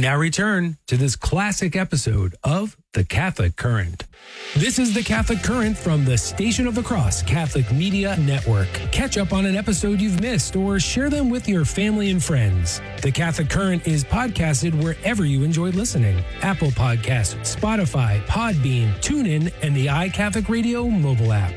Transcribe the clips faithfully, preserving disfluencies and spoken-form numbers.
We now return to this classic episode of The Catholic Current. This is The Catholic Current from the Station of the Cross Catholic Media Network. Catch up on an episode you've missed or share them with your family and friends. The Catholic Current is podcasted wherever you enjoyed listening. Apple Podcasts, Spotify, Podbean, TuneIn, and the iCatholic Radio mobile app.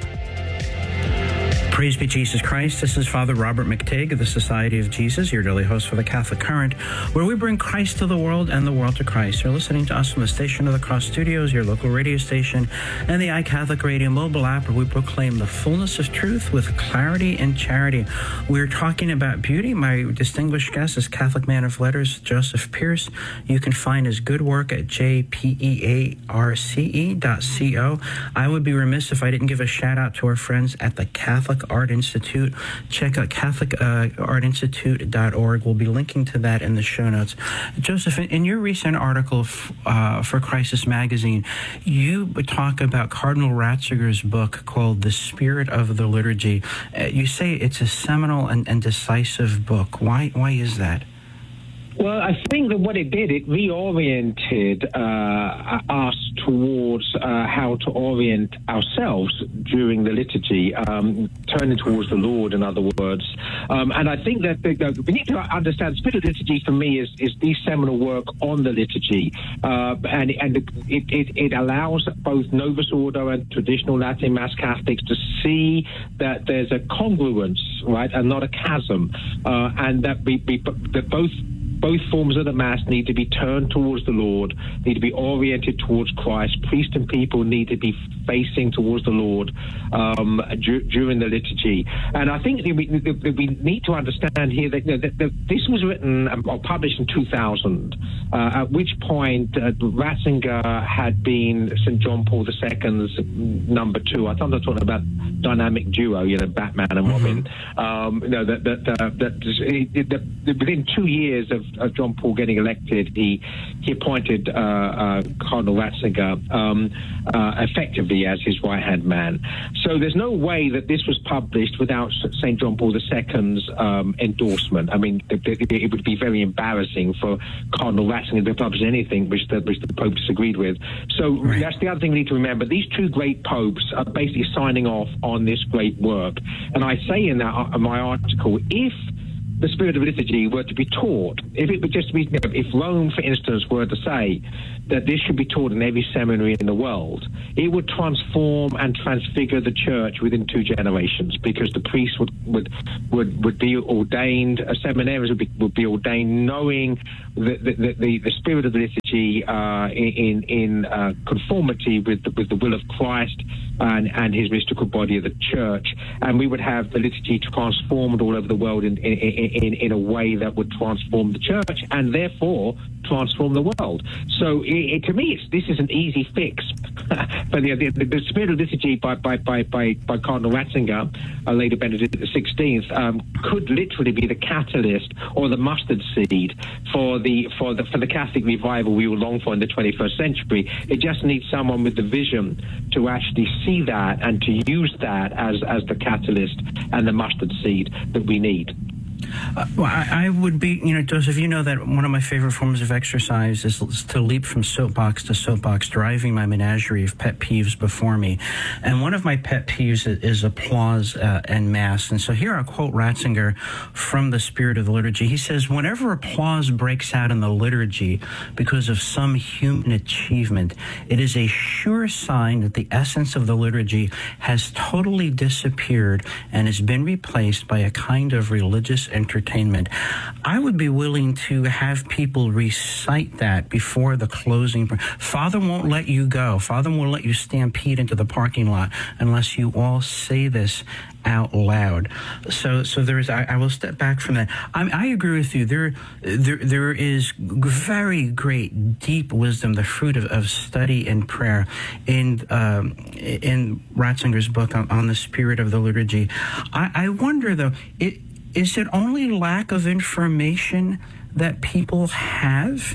Praise be Jesus Christ. This is Father Robert McTigg of the Society of Jesus, your daily host for the Catholic Current, where we bring Christ to the world and the world to Christ. You're listening to us from the Station of the Cross Studios, your local radio station, and the iCatholic Radio mobile app, where we proclaim the fullness of truth with clarity and charity. We're talking about beauty. My distinguished guest is Catholic man of letters, Joseph Pearce. You can find his good work at j p e a r c e dot co. I would be remiss if I didn't give a shout out to our friends at the Catholic Art Institute. Check out Catholic Art Institute dot org. We'll be linking to that in the show notes. Joseph, in your recent article uh, for Crisis Magazine, you talk about Cardinal Ratzinger's book called The Spirit of the Liturgy. Uh, you say it's a seminal and, and decisive book. Why, why is that? Well, I think that what it did, it reoriented uh, us towards uh, how to orient ourselves during the liturgy, um, turning towards the Lord, in other words. Um, and I think that the, we need to understand, Spirit of Liturgy for me is, is the seminal work on the liturgy. Uh, and and it, it, it allows both Novus Ordo and traditional Latin Mass Catholics to see that there's a congruence, right, and not a chasm. Uh, and that, we, we, that both Both forms of the Mass need to be turned towards the Lord, need to be oriented towards Christ. Priest and people need to be facing towards the Lord um, d- during the liturgy. And I think that we, that we need to understand here that, you know, that, that this was written or published in two thousand, uh, at which point uh, Ratzinger had been Saint John Paul the Second's number two. I thought I was talking about dynamic duo, you know, Batman and Robin. Mm-hmm. Um, you know, that, that, uh, that, that, that within two years of of John Paul getting elected, he he appointed uh, uh, Cardinal Ratzinger um, uh, effectively as his right-hand man. So there's no way that this was published without Saint John Paul the Second's um, endorsement. I mean, it, it, it would be very embarrassing for Cardinal Ratzinger to publish anything which the, which the Pope disagreed with. So right. That's the other thing we need to remember. These two great popes are basically signing off on this great work. And I say in that in my article, if the Spirit of Liturgy were to be taught, if it would just be, if Rome, for instance, were to say that this should be taught in every seminary in the world, it would transform and transfigure the Church within two generations, because the priests would would would, would be ordained, uh, seminaries would be, would be ordained knowing the the, the, the Spirit of the Liturgy uh, in in uh, conformity with the, with the will of Christ and and His mystical body of the Church, and we would have the liturgy transformed all over the world in in, in In, in a way that would transform the Church and therefore transform the world. So it, it, to me, it's, this is an easy fix. But the, the, the Spirit of Liturgy by by by by, by Cardinal Ratzinger, uh, later Benedict the Sixteenth, um, could literally be the catalyst or the mustard seed for the for the for the Catholic revival we will long for in the twenty-first century. It just needs someone with the vision to actually see that and to use that as as the catalyst and the mustard seed that we need. Uh, well, I, I would be, you know, Joseph, you know that one of my favorite forms of exercise is, is to leap from soapbox to soapbox, driving my menagerie of pet peeves before me. And one of my pet peeves is, is applause uh, en masse. And so here I'll quote Ratzinger from The Spirit of the Liturgy. He says, whenever applause breaks out in the liturgy because of some human achievement, it is a sure sign that the essence of the liturgy has totally disappeared and has been replaced by a kind of religious entertainment. I would be willing to have people recite that before the closing. Father won't let you go. Father won't let you stampede into the parking lot unless you all say this out loud. So, so there is. I, I will step back from that. I, I agree with you. There, there, there is very great, deep wisdom, the fruit of, of study and prayer, in um, in Ratzinger's book on, on the Spirit of the Liturgy. I, I wonder though, it. Is it only lack of information that people have,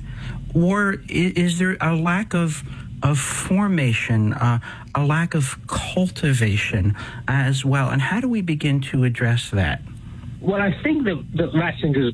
or is there a lack of of formation, uh, a lack of cultivation as well? And how do we begin to address that? Well, I think that, that Ratzinger's book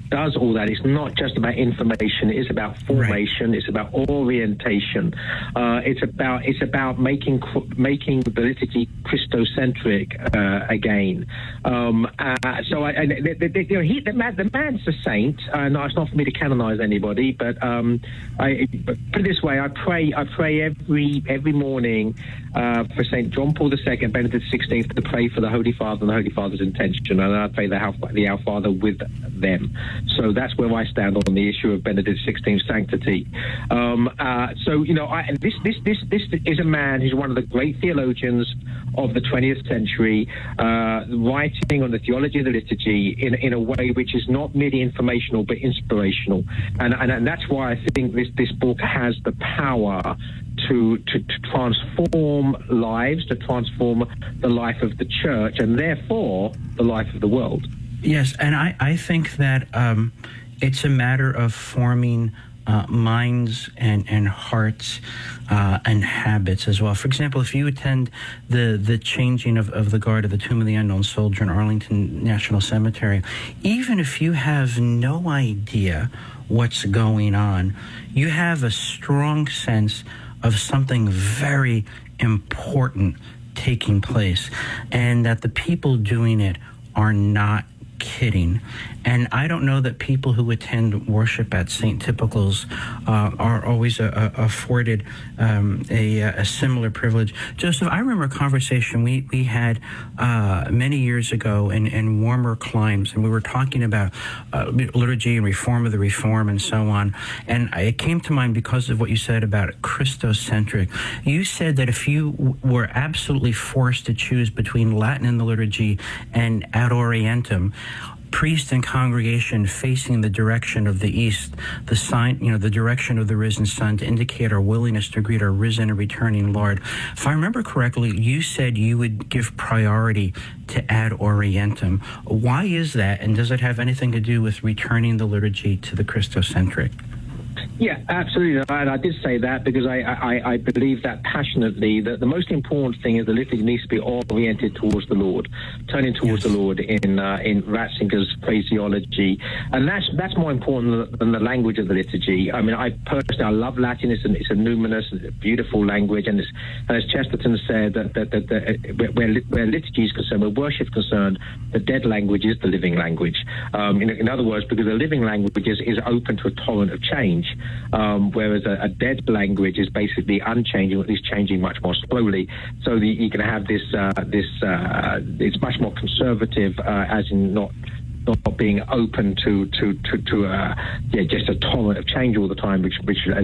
does all that. It's not just about information. It's about formation. Right. It's about orientation. Uh, it's about it's about making making the liturgy Christocentric uh, again. Um, uh, so I, I, the, the, you know, he, the, man, the man's a saint. Uh, no, it's not for me to canonize anybody, but um, I but put it this way: I pray I pray every every morning uh, for Saint John Paul the Second, Benedict the Sixteenth, to pray for the Holy Father and the Holy Father's intention, and I pray the Our, the Our Father with them. So that's where I stand on the issue of Benedict the Sixteenth's sanctity. Um, uh, so you know, I, and this this this this is a man who's one of the great theologians of the twentieth century, uh, writing on the theology of the liturgy in in a way which is not merely informational but inspirational, and and, and that's why I think this this book has the power to, to to transform lives, to transform the life of the church, and therefore the life of the world. Yes, and I, I think that um, it's a matter of forming uh, minds and, and hearts uh, and habits as well. For example, if you attend the, the changing of, of the guard of the Tomb of the Unknown Soldier in Arlington National Cemetery, even if you have no idea what's going on, you have a strong sense of something very important taking place, and that the people doing it are not kidding. And I don't know that people who attend worship at Saint Typical's uh, are always uh, afforded um, a, a similar privilege. Joseph, I remember a conversation we, we had uh, many years ago in, in warmer climes, and we were talking about uh, liturgy and reform of the reform and so on. And it came to mind because of what you said about Christocentric. You said that if you w- were absolutely forced to choose between Latin in the liturgy and Ad Orientem, priest and congregation facing the direction of the east, the sign, you know, the direction of the risen sun, to indicate our willingness to greet our risen and returning Lord. If I remember correctly, you said you would give priority to Ad Orientem. Why is that, and does it have anything to do with returning the liturgy to the Christocentric? Yeah, absolutely. And I did say that because I, I, I believe that passionately, that the most important thing is the liturgy needs to be oriented towards the Lord, turning towards yes. the Lord in uh, in Ratzinger's phraseology. And that's that's more important than the language of the liturgy. I mean, I personally, I love Latin. It's a, it's a numinous, it's a beautiful language. And, it's, and as Chesterton said, that, that, that, that where, where liturgy is concerned, where worship is concerned, the dead language is the living language. Um, in, in other words, because the living language is, is open to a torrent of change. Um, whereas a, a dead language is basically unchanging, or at least changing much more slowly. So the, you can have this, uh, this uh, it's much more conservative, uh, as in not not being open to to to, to uh, yeah, just a torrent of change all the time, which which